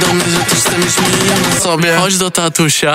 do mnie, że też chcemy śmieją na sobie. Chodź do tatusia.